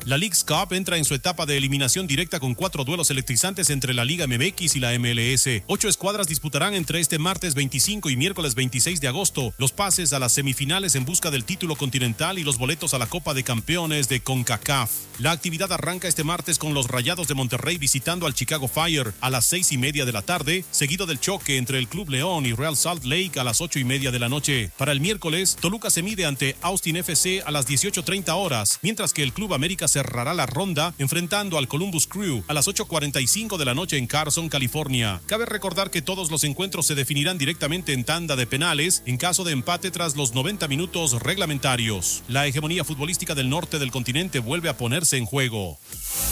La Leagues Cup entra en su etapa de eliminación directa con 4 duelos electrizantes entre la Liga MX y la MLS. 8 escuadras disputarán entre este martes 25 y miércoles 26 de agosto los pases a las semifinales en busca del título continental y los boletos a la Copa de Campeones de CONCACAF. La actividad arranca este martes con los Rayados de Monterrey visitando al Chicago Fire a las 6:30 de la tarde, seguido del choque entre el Club León y Real Salt Lake a las 8:30 de la noche. Para el miércoles, Toluca se mide ante Austin FC a las 18:30 horas, mientras que el Club América cerrará la ronda enfrentando al Columbus Crew a las 8:45 de la noche en Carson, California. Cabe recordar que todos los encuentros se definirán directamente en tanda de penales en caso de empate tras los 90 minutos reglamentarios. La hegemonía futbolística del norte del continente vuelve a ponerse en juego.